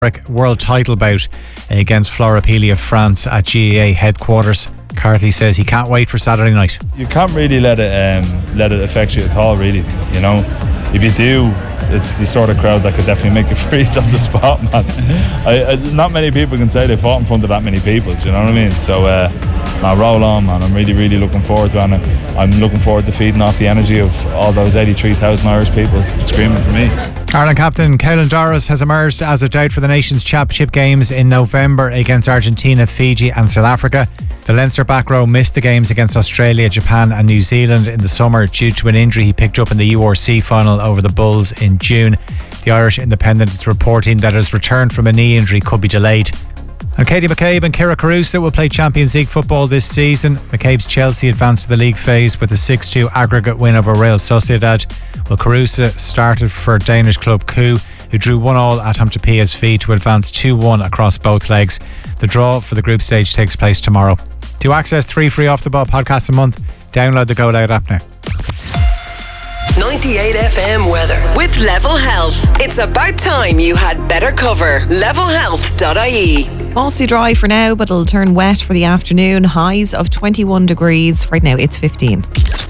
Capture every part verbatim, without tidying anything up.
World title bout against Florepelia France at G A A headquarters. Cartley says he can't wait for Saturday night. You can't really let it um, let it affect you at all, really. You know, if you do, it's the sort of crowd that could definitely make you freeze on the spot, man. I, I, not many people can say they fought in front of that many people. Do you know what I mean? So, uh, now roll on, man. I'm really, really looking forward to it. And I'm looking forward to feeding off the energy of all those eighty-three thousand Irish people screaming for me. Ireland captain Caelan Doris has emerged as a doubt for the Nations Championship games in November against Argentina, Fiji and South Africa. The Leinster back row missed the games against Australia, Japan and New Zealand in the summer due to an injury he picked up in the U R C final over the Bulls in June. The Irish Independent is reporting that his return from a knee injury could be delayed. And Katie McCabe and Kira Caruso will play Champions League football this season. McCabe's Chelsea advanced to the league phase with a six two aggregate win over Real Sociedad, while Caruso started for Danish club Coup, who drew one all at home to P S V to advance two one across both legs. The draw for the group stage takes place tomorrow. To access three free Off The Ball podcasts a month, download the Go Loud app now. ninety-eight F M weather with Level Health. It's about time you had better cover. level health dot I E. Mostly dry for now, but it'll turn wet for the afternoon. Highs of twenty-one degrees. Right now it's fifteen.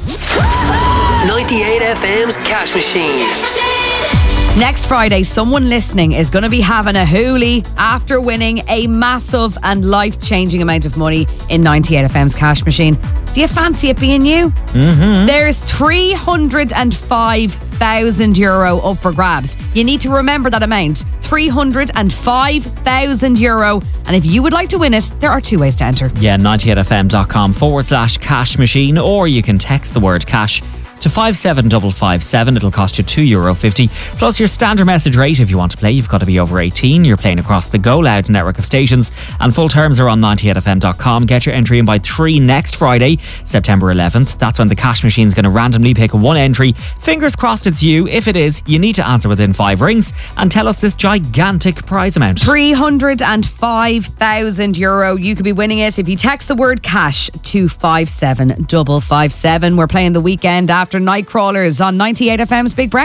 ninety-eight F M's Cash Machine. Next Friday, someone listening is going to be having a hoolie after winning a massive and life-changing amount of money in ninety-eight F M's Cash Machine. Do you fancy it being you? Mm-hmm. There's three hundred five thousand euro up for grabs. You need to remember that amount. three hundred five thousand euro. And if you would like to win it, there are two ways to enter. Yeah, ninety-eight F M dot com forward slash cash machine, or you can text the word cash to five seven five five seven. It'll cost you two euro fifty. Plus your standard message rate. If you want to play, you've got to be over eighteen. You're playing across the Go Loud network of stations, and full terms are on ninety-eight F M dot com. Get your entry in by three next Friday, September eleventh. That's when the cash machine's going to randomly pick one entry. Fingers crossed it's you. If it is, you need to answer within five rings and tell us this gigantic prize amount. three hundred five thousand euro. You could be winning it if you text the word cash to five seven five five seven. We're playing the weekend after Nightcrawlers on ninety-eight F M's Big Breakfast.